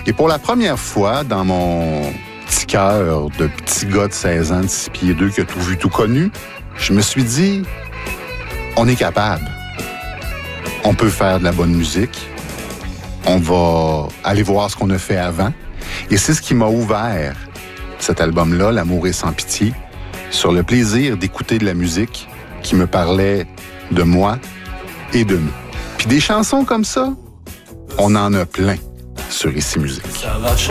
Et pour la première fois, dans mon petit cœur de petit gars de 16 ans, de 6 pieds 2, qui a tout vu, tout connu, je me suis dit, on est capable. On peut faire de la bonne musique. On va aller voir ce qu'on a fait avant. Et c'est ce qui m'a ouvert cet album-là, L'amour est sans pitié, sur le plaisir d'écouter de la musique qui me parlait de moi et de nous. Puis des chansons comme ça, on en a plein sur Ici Musique. Ça va changer.